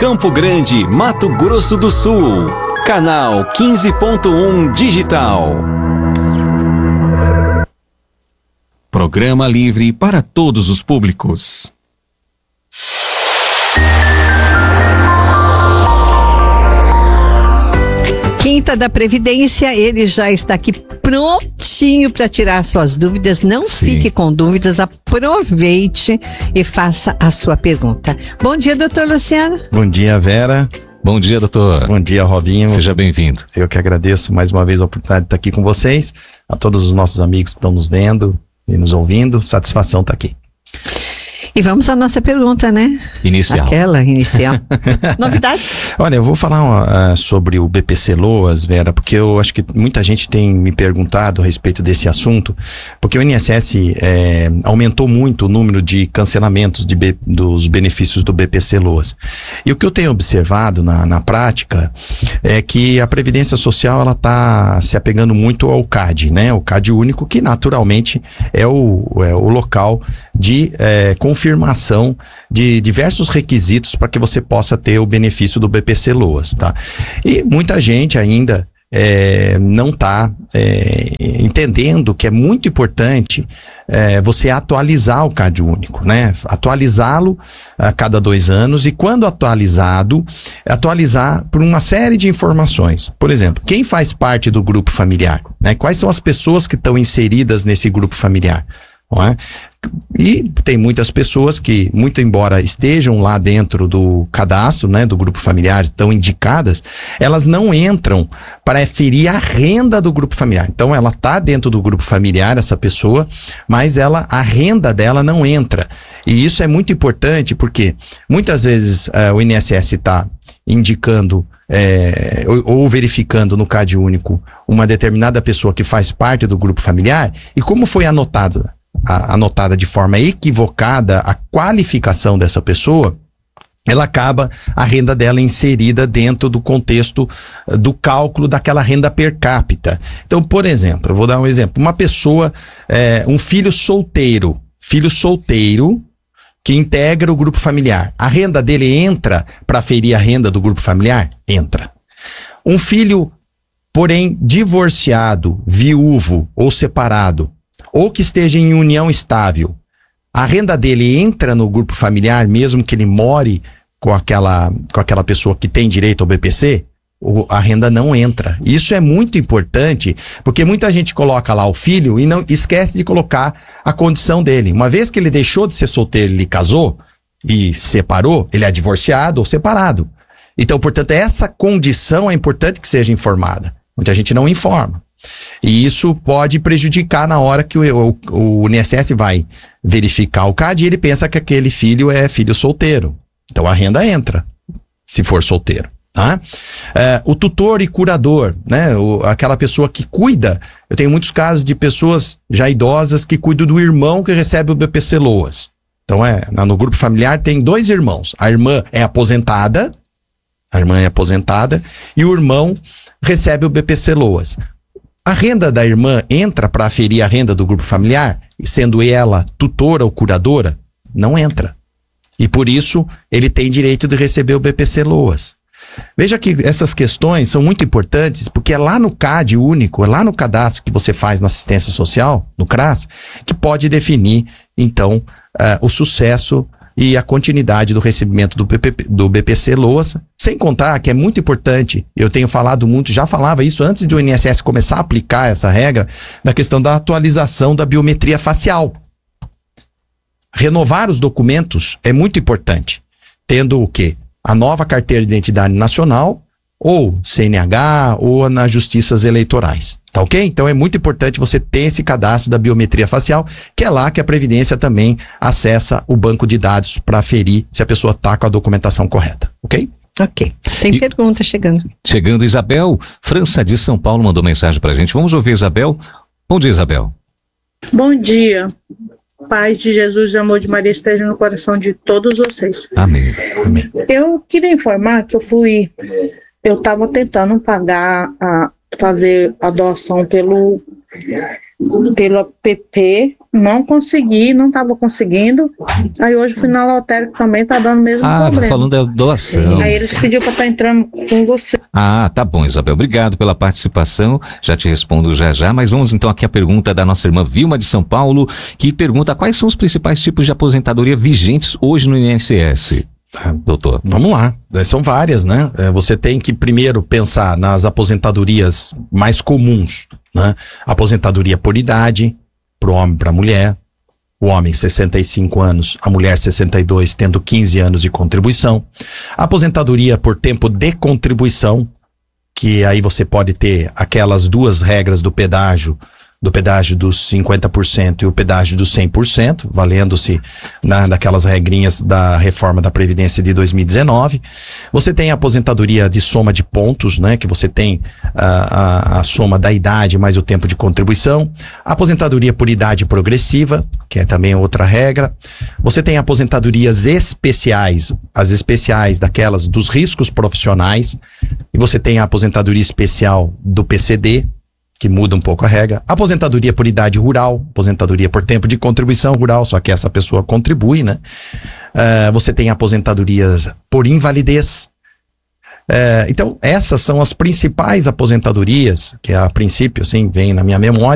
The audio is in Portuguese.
Campo Grande, Mato Grosso do Sul. Canal 15.1 Digital. Programa livre para todos os públicos. Quinta da Previdência, ele já está aqui prontinho para tirar suas dúvidas. Não fique com dúvidas, aproveite e faça a sua pergunta. Bom dia, doutor Luciano. Bom dia, Vera. Bom dia, doutor. Bom dia, Robinho. Seja bem-vindo. Eu que agradeço mais uma vez a oportunidade de estar aqui com vocês, a todos os nossos amigos que estão nos vendo e nos ouvindo. Satisfação estar aqui. E vamos à nossa pergunta, né? Inicial. Aquela inicial. Novidades? Olha, eu vou falar sobre o BPC Loas, Vera, porque eu acho que muita gente tem me perguntado a respeito desse assunto, porque o INSS aumentou muito o número de cancelamentos dos benefícios do BPC Loas. E o que eu tenho observado na prática é que a Previdência Social ela está se apegando muito ao CAD, né? O CAD único, que naturalmente é o local de confirmação de diversos requisitos para que você possa ter o benefício do BPC Loas, tá? E muita gente ainda não está entendendo que é muito importante você atualizar o CAD único, né? Atualizá-lo a cada 2 anos e quando atualizado, atualizar por uma série de informações. Por exemplo, quem faz parte do grupo familiar, né? Quais são as pessoas que estão inseridas nesse grupo familiar? Não é? E tem muitas pessoas que, muito embora estejam lá dentro do cadastro, né, do grupo familiar, estão indicadas, elas não entram para aferir a renda do grupo familiar. Então ela está dentro do grupo familiar, essa pessoa, mas a renda dela não entra. E isso é muito importante porque muitas vezes o INSS está indicando ou verificando no CAD único uma determinada pessoa que faz parte do grupo familiar e como foi anotada de forma equivocada a qualificação dessa pessoa, ela acaba a renda dela inserida dentro do contexto do cálculo daquela renda per capita. Então, por exemplo, eu vou dar um exemplo, uma pessoa, um filho solteiro que integra o grupo familiar, a renda dele entra para aferir a renda do grupo familiar? Entra. Um filho, porém, divorciado, viúvo ou separado, ou que esteja em união estável, a renda dele entra no grupo familiar, mesmo que ele more com aquela pessoa que tem direito ao BPC, a renda não entra. Isso é muito importante, porque muita gente coloca lá o filho e não esquece de colocar a condição dele. Uma vez que ele deixou de ser solteiro, ele casou e se separou, ele é divorciado ou separado. Então, portanto, essa condição é importante que seja informada. Muita gente não informa. E isso pode prejudicar na hora que o INSS vai verificar o CAD e ele pensa que aquele filho é filho solteiro. Então a renda entra, se for solteiro. Tá? O tutor e curador, né? Aquela pessoa que cuida. Eu tenho muitos casos de pessoas já idosas que cuidam do irmão que recebe o BPC Loas. Então no grupo familiar tem 2 irmãos. A irmã é aposentada e o irmão recebe o BPC Loas. A renda da irmã entra para aferir a renda do grupo familiar, sendo ela tutora ou curadora? Não entra. E por isso, ele tem direito de receber o BPC Loas. Veja que essas questões são muito importantes, porque é lá no CAD único, é lá no cadastro que você faz na assistência social, no CRAS, que pode definir, então, o sucesso e a continuidade do recebimento do BPC Loas, sem contar que é muito importante, eu tenho falado muito, já falava isso antes de o INSS começar a aplicar essa regra, da questão da atualização da biometria facial. Renovar os documentos é muito importante, tendo o quê? A nova carteira de identidade nacional, ou CNH, ou nas justiças eleitorais. Tá ok? Então é muito importante você ter esse cadastro da biometria facial, que é lá que a Previdência também acessa o banco de dados para aferir se a pessoa está com a documentação correta. Ok? Ok. Tem pergunta chegando. Chegando, Isabel França de São Paulo mandou mensagem pra gente. Vamos ouvir, Isabel. Bom dia, Isabel. Bom dia. Paz de Jesus e amor de Maria esteja no coração de todos vocês. Amém. Amém. Eu queria informar que eu estava tentando fazer a doação pelo app não consegui, não estava conseguindo. Aí hoje fui na lotérica também, tá dando o mesmo problema. Tá falando da doação. Aí eles pediram para estar entrando com você. Tá bom, Isabel. Obrigado pela participação. Já te respondo já, mas vamos então aqui à pergunta da nossa irmã Vilma de São Paulo, que pergunta quais são os principais tipos de aposentadoria vigentes hoje no INSS. Doutor. Vamos lá, são várias, né? Você tem que primeiro pensar nas aposentadorias mais comuns, né? Aposentadoria por idade, para o homem e para a mulher. O homem 65 anos, a mulher 62, tendo 15 anos de contribuição. Aposentadoria por tempo de contribuição, que aí você pode ter aquelas duas regras do pedágio dos 50% e o pedágio dos 100%, valendo-se daquelas regrinhas da reforma da Previdência de 2019. Você tem a aposentadoria de soma de pontos, né, que você tem a soma da idade mais o tempo de contribuição. Aposentadoria por idade progressiva, que é também outra regra. Você tem aposentadorias especiais, as especiais daquelas dos riscos profissionais, e você tem a aposentadoria especial do PCD, que muda um pouco a regra. Aposentadoria por idade rural, aposentadoria por tempo de contribuição rural, só que essa pessoa contribui, né? Você tem aposentadorias por invalidez. Então, essas são as principais aposentadorias, que a princípio, assim, vem na minha memória.